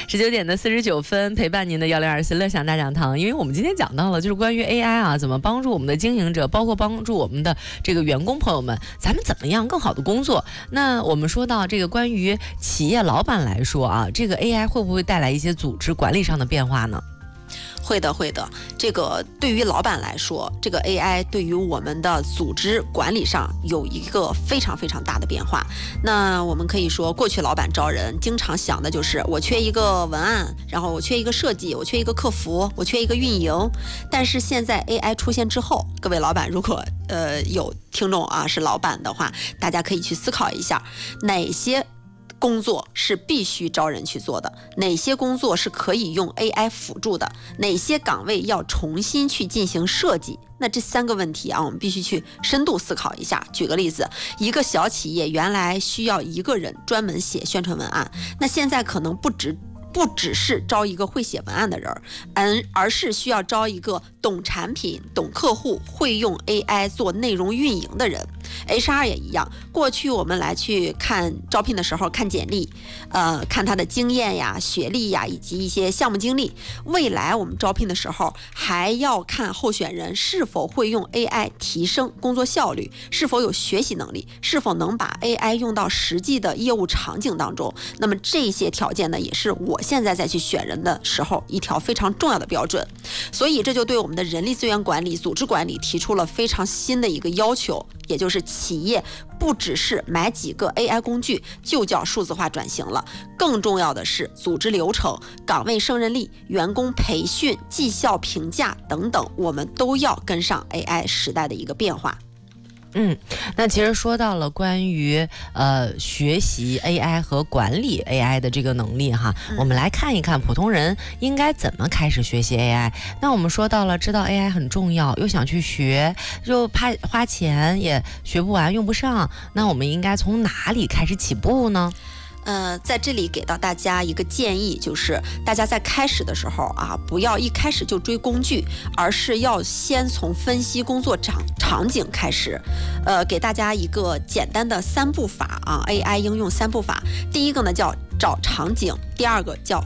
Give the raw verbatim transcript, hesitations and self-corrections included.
十九点的四十九分，陪伴您的幺零二四乐享大讲堂。因为我们今天讲到了，就是关于 A I 啊，怎么帮助我们的经营者，包括帮助我们的这个员工朋友们，咱们怎么样更好的工作。那我们说到这个关于企业老板来说啊，这个 A I 会不会带来一些组织管理上的变化呢？ 会的，会的。这个对于老板来说，这个 A I 对于我们的组织管理上有一个非常非常大的变化。那我们可以说，过去老板招人经常想的就是我缺一个文案，然后我缺一个设计，我缺一个客服，我缺一个运营。但是现在 A I 出现之后，各位老板如果呃有听众啊是老板的话，大家可以去思考一下，哪些工作是必须招人去做的，哪些工作是可以用 A I 辅助的，哪些岗位要重新去进行设计。那这三个问题啊，我们必须去深度思考一下。举个例子，一个小企业原来需要一个人专门写宣传文案，那现在可能不止不只是招一个会写文案的人，而而是需要招一个懂产品、懂客户、会用 A I 做内容运营的人。H R 也一样，过去我们来去看招聘的时候看简历，呃，看他的经验呀、学历呀，以及一些项目经历。未来我们招聘的时候还要看候选人是否会用 A I 提升工作效率，是否有学习能力，是否能把 A I 用到实际的业务场景当中。那么这些条件呢，也是我现在再去选人的时候一条非常重要的标准。所以这就对我们的人力资源管理、组织管理提出了非常新的一个要求，也就是企业不只是买几个 A I 工具就叫数字化转型了，更重要的是组织流程、岗位胜任力、员工培训、绩效评价等等，我们都要跟上 A I 时代的一个变化。 嗯，那其实说到了关于呃学习 A I 和管理 A I 的这个能力哈，嗯、我们来看一看普通人应该怎么开始学习 A I。那我们说到了，知道 A I 很重要，又想去学，就怕花钱也学不完、用不上。那我们应该从哪里开始起步呢？ 呃，在这里给到大家一个建议，就是大家在开始的时候啊，不要一开始就追工具，而是要先从分析工作场场景开始。呃，给大家一个简单的三步法啊 ，A I 应用三步法。第一个呢叫找场景，第二个叫